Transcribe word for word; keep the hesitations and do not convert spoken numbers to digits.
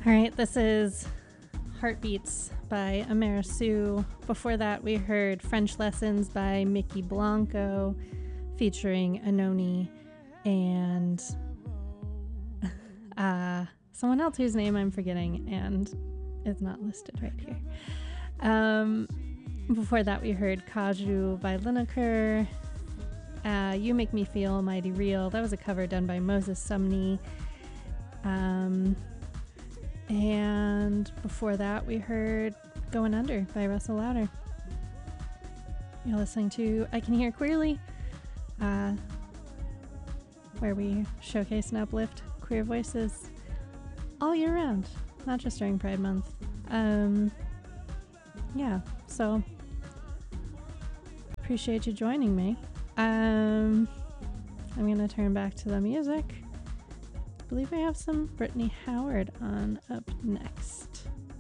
All right, this is Heartbeats by Amara Sue. Before that, we heard French Lessons by Mickey Blanco featuring Anoni and uh, someone else whose name I'm forgetting and is not listed right here. Um, before that, we heard Kaju by Lineker. Uh, You Make Me Feel Mighty Real. That was a cover done by Moses Sumney. Um... And before that, we heard Going Under by Russell Louder. You're listening to I Can Hear Queerly, uh, where we showcase and uplift queer voices all year round, not just during Pride Month. Um, yeah, so appreciate you joining me. Um, I'm going to turn back to the music. I believe I have some Brittany Howard on up next.